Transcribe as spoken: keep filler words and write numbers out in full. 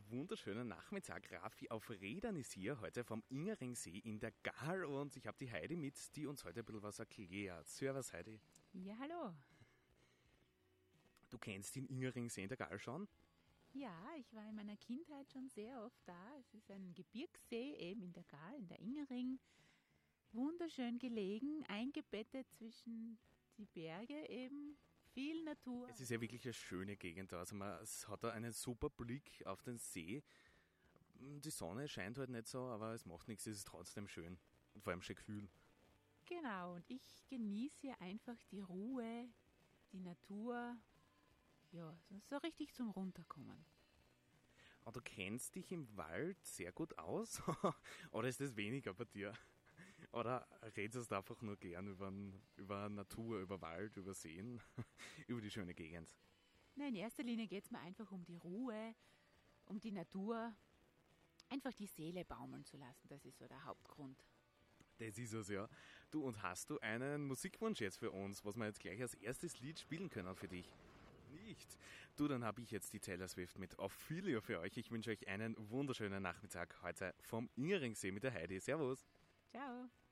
einen wunderschönen Nachmittag. Raffi auf Rädern ist hier, heute vom Ingeringsee in der Gaal, und ich habe die Heidi mit, die uns heute ein bisschen was erklärt. Servus Heidi. Ja, hallo. Du kennst den Ingeringsee in der Gaal schon? Ja, ich war in meiner Kindheit schon sehr oft da. Es ist ein Gebirgssee, eben in der Gaal, in der Ingering. Wunderschön gelegen, eingebettet zwischen die Berge eben. Viel Natur. Es ist ja wirklich eine schöne Gegend da. Also man, es hat da einen super Blick auf den See. Die Sonne scheint halt nicht so, aber es macht nichts, es ist trotzdem schön. Und vor allem schön kühl. Genau, und ich genieße hier einfach die Ruhe, die Natur. Ja, so richtig zum Runterkommen. Und du kennst dich im Wald sehr gut aus? Oder ist das weniger bei dir? Oder redest du einfach nur gern über, über Natur, über Wald, über Seen, über die schöne Gegend? Nein, in erster Linie geht es mir einfach um die Ruhe, um die Natur, einfach die Seele baumeln zu lassen. Das ist so der Hauptgrund. Das ist es, ja. Du, und hast du einen Musikwunsch jetzt für uns, was wir jetzt gleich als erstes Lied spielen können für dich? Nicht. Du, dann habe ich jetzt die Taylor Swift mit Ophelia für euch. Ich wünsche euch einen wunderschönen Nachmittag heute vom Ingeringsee mit der Heidi. Servus. Ciao.